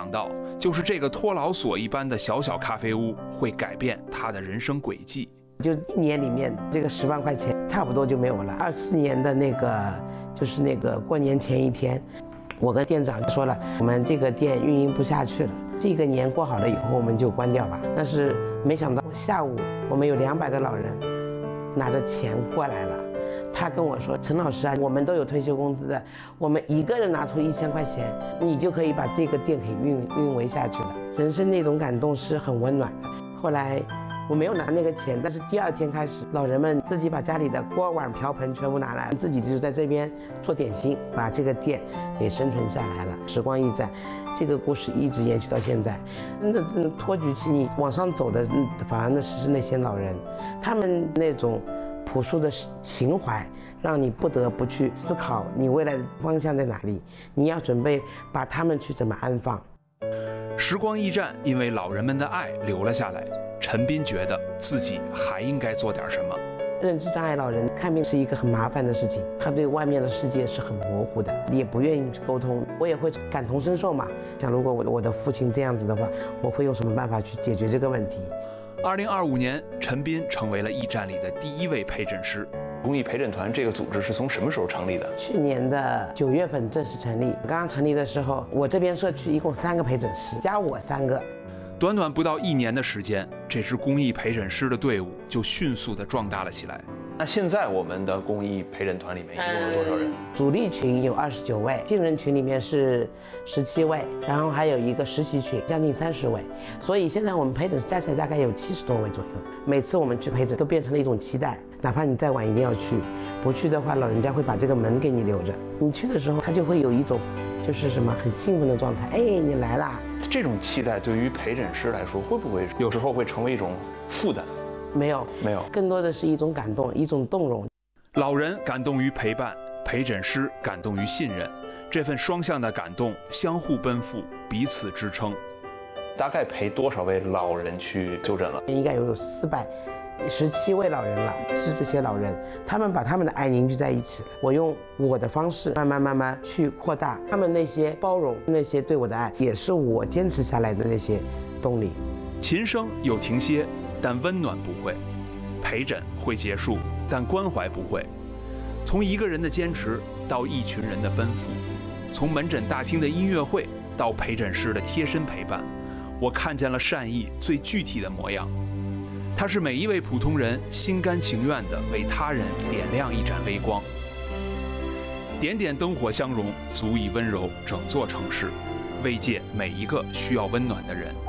想到，就是这个托老所一般的小小咖啡屋会改变他的人生轨迹。 就1年里面，这个10万块钱差不多就没有了。24年的就是过年前一天，我跟店长说了，我们这个店运营不下去了，这个年过好了以后我们就关掉吧。但是没想到下午我们有200个老人拿着钱过来了。他跟我说：“陈老师啊，我们都有退休工资的，我们一个人拿出1000块钱，你就可以把这个店给运维下去了。”人生那种感动是很温暖的。后来我没有拿那个钱，但是第2天开始，老人们自己把家里的锅碗瓢盆全部拿来，自己就在这边做点心，把这个店给生存下来了。时光一展，这个故事一直延续到现在。真的托举起你往上走的，反而是那些老人，他们那种朴素的情怀，让你不得不去思考你未来的方向在哪里，你要准备把他们去怎么安放。 时光驿站因为老人们的爱留了下来，陈斌觉得自己还应该做点什么。 认知障碍老人看病是一个很麻烦的事情，他对外面的世界是很模糊的，也不愿意去沟通。我也会感同身受嘛，像如果我的父亲这样子的话，我会用什么办法去解决这个问题。 2025年，陈斌成为了驿站里的第1位陪诊师。 公益陪诊团这个组织是从什么时候成立的？ 去年的9月份正式成立。刚刚成立的时候，我这边社区一共3个陪诊师，加我3个。 短短不到1年的时间，这支公益陪诊师的队伍就迅速地壮大了起来。 那现在我们的公益陪诊团里面一共有多少人？ 主力群有29位，新人群里面是17位，然后还有一个实习群，将近30位。所以现在我们陪诊加起来大概有70多位左右。每次我们去陪诊都变成了一种期待，哪怕你再晚一定要去，不去的话，老人家会把这个门给你留着。你去的时候，他就会有一种就是什么很兴奋的状态。哎，你来啦！ 这种期待对于陪诊师来说，会不会有时候会成为一种负担？ 没有，更多的是一种感动，一种动容。 老人感动于陪伴，陪诊师感动于信任，这份双向的感动相互奔赴，彼此支撑。 大概陪多少位老人去就诊了？ 应该有417位老人了。是这些老人，他们把他们的爱凝聚在一起了。我用我的方式慢慢去扩大他们那些包容，那些对我的爱，也是我坚持下来的那些动力。 琴声有停歇，但温暖不会；陪诊会结束，但关怀不会。从一个人的坚持到一群人的奔赴，从门诊大厅的音乐会到陪诊师的贴身陪伴，我看见了善意最具体的模样。它是每一位普通人心甘情愿地为他人点亮一盏微光。点点灯火相融，足以温柔整座城市，慰藉每一个需要温暖的人。